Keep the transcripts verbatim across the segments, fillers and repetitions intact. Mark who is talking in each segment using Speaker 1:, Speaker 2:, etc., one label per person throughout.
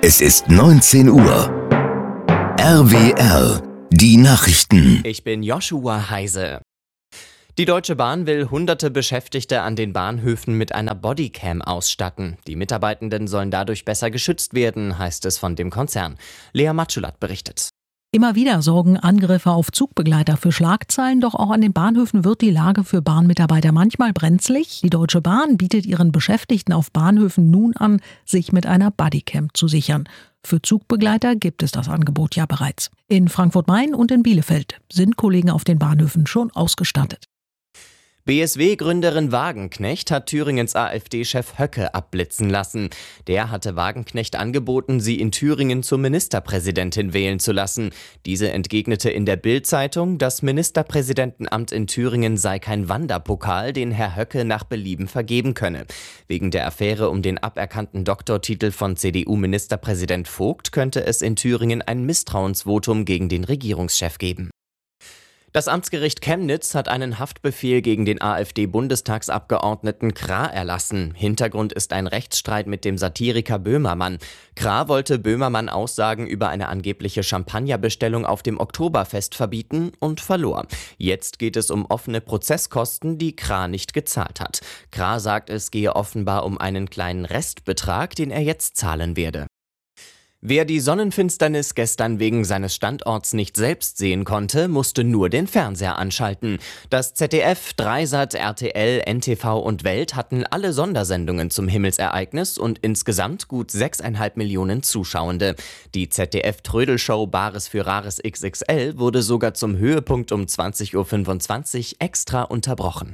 Speaker 1: Es ist neunzehn Uhr. R W R, die Nachrichten.
Speaker 2: Ich bin Joshua Heise. Die Deutsche Bahn will hunderte Beschäftigte an den Bahnhöfen mit einer Bodycam ausstatten. Die Mitarbeitenden sollen dadurch besser geschützt werden, heißt es von dem Konzern. Lea Matschulat berichtet.
Speaker 3: Immer wieder sorgen Angriffe auf Zugbegleiter für Schlagzeilen, doch auch an den Bahnhöfen wird die Lage für Bahnmitarbeiter manchmal brenzlig. Die Deutsche Bahn bietet ihren Beschäftigten auf Bahnhöfen nun an, sich mit einer Bodycam zu sichern. Für Zugbegleiter gibt es das Angebot ja bereits. In Frankfurt-Main und in Bielefeld sind Kollegen auf den Bahnhöfen schon ausgestattet.
Speaker 2: B S W-Gründerin Wagenknecht hat Thüringens AfD-Chef Höcke abblitzen lassen. Der hatte Wagenknecht angeboten, sie in Thüringen zur Ministerpräsidentin wählen zu lassen. Diese entgegnete in der Bild-Zeitung, das Ministerpräsidentenamt in Thüringen sei kein Wanderpokal, den Herr Höcke nach Belieben vergeben könne. Wegen der Affäre um den aberkannten Doktortitel von C D U-Ministerpräsident Vogt könnte es in Thüringen ein Misstrauensvotum gegen den Regierungschef geben. Das Amtsgericht Chemnitz hat einen Haftbefehl gegen den AfD-Bundestagsabgeordneten Krah erlassen. Hintergrund ist ein Rechtsstreit mit dem Satiriker Böhmermann. Krah wollte Böhmermann Aussagen über eine angebliche Champagnerbestellung auf dem Oktoberfest verbieten und verlor. Jetzt geht es um offene Prozesskosten, die Krah nicht gezahlt hat. Krah sagt, es gehe offenbar um einen kleinen Restbetrag, den er jetzt zahlen werde. Wer die Sonnenfinsternis gestern wegen seines Standorts nicht selbst sehen konnte, musste nur den Fernseher anschalten. Das Z D F, Dreisat, R T L, N T V und Welt hatten alle Sondersendungen zum Himmelsereignis und insgesamt gut sechseinhalb Millionen Zuschauende. Die Z D F-Trödelshow Bares für Rares X X L wurde sogar zum Höhepunkt um zwanzig Uhr fünfundzwanzig extra unterbrochen.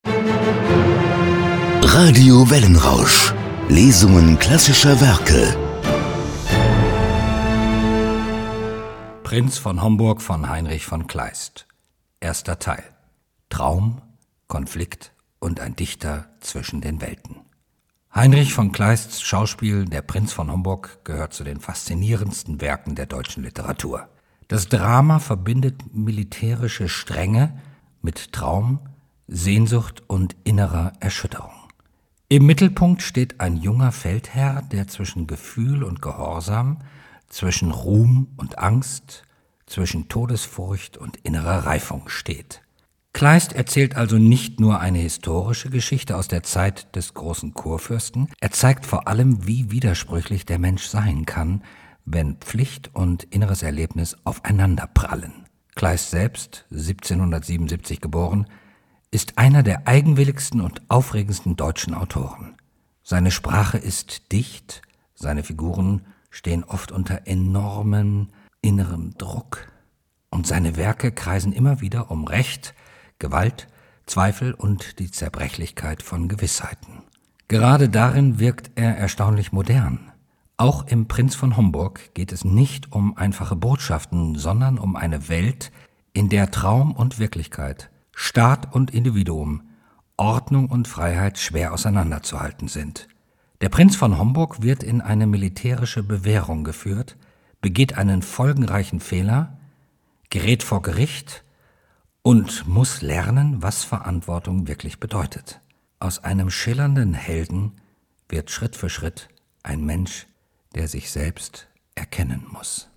Speaker 1: Radio Wellenrausch. Lesungen klassischer Werke.
Speaker 4: Prinz von Homburg von Heinrich von Kleist. Erster Teil. Traum, Konflikt und ein Dichter zwischen den Welten. Heinrich von Kleists Schauspiel Der Prinz von Homburg gehört zu den faszinierendsten Werken der deutschen Literatur. Das Drama verbindet militärische Strenge mit Traum, Sehnsucht und innerer Erschütterung. Im Mittelpunkt steht ein junger Feldherr, der zwischen Gefühl und Gehorsam, zwischen Ruhm und Angst, zwischen Todesfurcht und innerer Reifung steht. Kleist erzählt also nicht nur eine historische Geschichte aus der Zeit des großen Kurfürsten, er zeigt vor allem, wie widersprüchlich der Mensch sein kann, wenn Pflicht und inneres Erlebnis aufeinanderprallen. Kleist selbst, siebzehnhundertsiebenundsiebzig geboren, ist einer der eigenwilligsten und aufregendsten deutschen Autoren. Seine Sprache ist dicht, seine Figuren stehen oft unter enormem innerem Druck und seine Werke kreisen immer wieder um Recht, Gewalt, Zweifel und die Zerbrechlichkeit von Gewissheiten. Gerade darin wirkt er erstaunlich modern. Auch im Prinz von Homburg geht es nicht um einfache Botschaften, sondern um eine Welt, in der Traum und Wirklichkeit, Staat und Individuum, Ordnung und Freiheit schwer auseinanderzuhalten sind. Der Prinz von Homburg wird in eine militärische Bewährung geführt, begeht einen folgenreichen Fehler, gerät vor Gericht und muss lernen, was Verantwortung wirklich bedeutet. Aus einem schillernden Helden wird Schritt für Schritt ein Mensch, der sich selbst erkennen muss.